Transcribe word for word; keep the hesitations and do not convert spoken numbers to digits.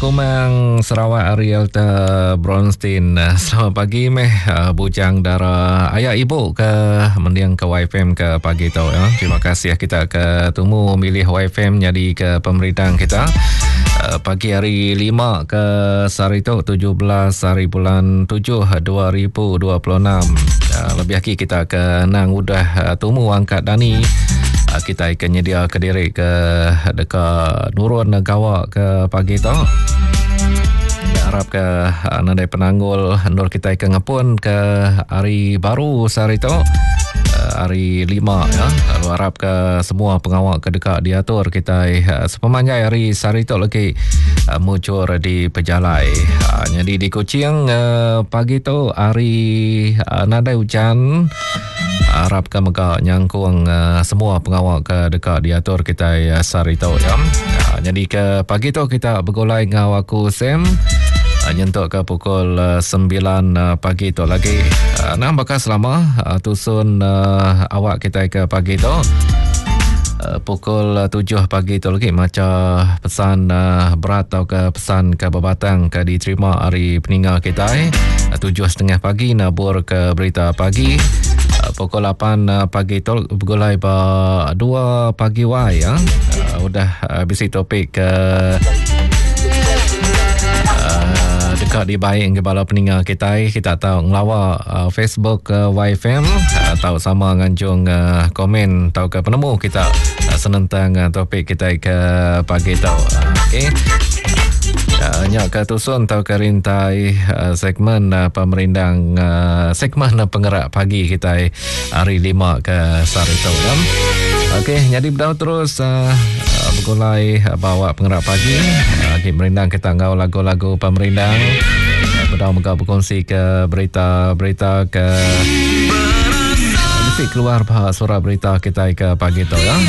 Kumang Sarawak Realta Bronstein. Selamat pagi meh uh, bujang dara ayah ibu ke mendiang ke Y F M ke pagi tu ya. Terima kasih kita ketemu milih Y F M jadi ke pemerintah kita. Uh, pagi hari lima ke sehari tu tujuh belas hari bulan tujuh dua ribu dua puluh enam. Uh, lebih lagi kita ke nang udah uh, temu angkat Dani. Kita akan nyedia ke diri ke dekat Nurun Negawak ke pagi tu. Harap ke nandai penanggul Nur kita akan ngepun ke hari baru sehari tu. Hari lima ya. Lalu harap ke semua pengawal ke dekat diatur kita sepemanjai hari sehari tu lagi muncul di pejalai. Jadi di Kuching pagi tu hari nandai hujan. Harap ke mega nyangkung uh, semua pengawal ke dekat diatur kita uh, sehari tu ya. Uh, jadi ke pagi tu kita bergulai dengan waku Sam uh, nyentuk ke pukul uh, sembilan uh, pagi tu lagi. Uh, nah bakal selama uh, tusun uh, awak kita ke pagi tu. Uh, pukul tujuh pagi tu lagi macam pesan uh, berat atau ke pesan ke Babatang ke diterima hari peninggal kita eh. uh, tujuh setengah pagi nabur ke berita pagi. Uh, pukul lapan uh, pagi tu bergulai ba dua pagi wai ya. Uh, udah uh, bisi topik ke uh, dekat di baik kepala peninggal kita kita tahu ngelawa uh, Facebook uh, Y F M uh, tahu sama nganjung uh, komen tahu ke penemu kita uh, senentang uh, topik kita ke pagi tu. Uh, okey. Uh, nyak ke tusun tahu ke rintai uh, segmen uh, pemerintah uh, segmen uh, penggerak pagi kita hari lima ke sehari tu ya. Okey, jadi berdaun terus uh, uh, bergulai uh, bawa penggerak pagi uh, pemerintah kita ngau lagu-lagu pemerintah uh, berdaun megah berkongsi ke berita-berita ke uh, mesti keluar suara berita kita ke pagi tu ya.